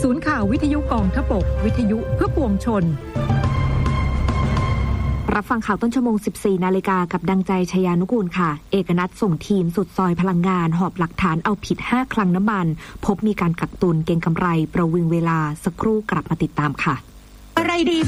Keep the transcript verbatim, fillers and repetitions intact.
ศูนย์ข่าววิทยุกองทพบกวิทยุเพื่อปวงชนรับฟังข่าวต้นชั่วโมง สิบสี่ นาฬิกากับดังใจชยานุกูลค่ะเอกนัทส่งทีมสุดซอยพลังงานหอบหลักฐานเอาผิดห้าคลังน้ำมันพบมีการกักตุนเก็งกำไรประวิงเวลาสักครู่กลับมาติดตามค่ะอะไรดี